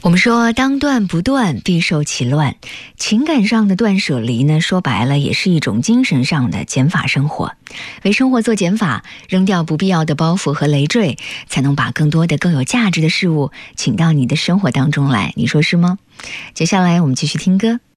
我们说当断不断必受其乱，情感上的断舍离呢，说白了也是一种精神上的减法生活。为生活做减法，扔掉不必要的包袱和累赘，才能把更多的更有价值的事物请到你的生活当中来，你说是吗？接下来我们继续听歌。